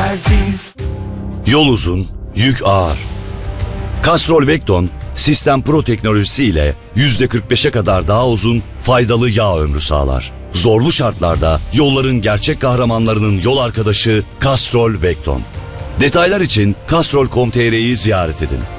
Servis. Yol uzun, yük ağır. Castrol Vecton, Sistem Pro teknolojisi ile %45'e kadar daha uzun, faydalı yağ ömrü sağlar. Zorlu şartlarda yolların gerçek kahramanlarının yol arkadaşı Castrol Vecton. Detaylar için castrol.com.tr'yi ziyaret edin.